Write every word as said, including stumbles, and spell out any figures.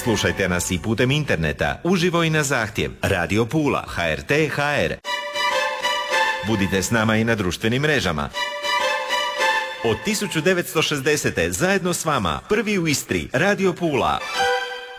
Slušajte nas i putem interneta, uživo i na zahtjev. Radio Pula, ha er te ha er. Budite s nama i na društvenim mrežama. Od tisuću devetsto šezdesete zajedno s vama, prvi u Istri, Radio Pula.